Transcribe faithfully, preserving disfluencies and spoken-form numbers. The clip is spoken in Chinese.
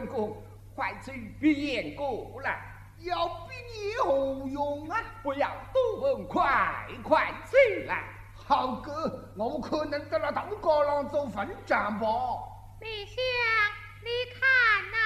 公公，快去闭眼过来。 要比你何用啊？ 不要多问，快快起来。 好哥，我们可能得了东高郎做分账吧？ 李相，你看呐、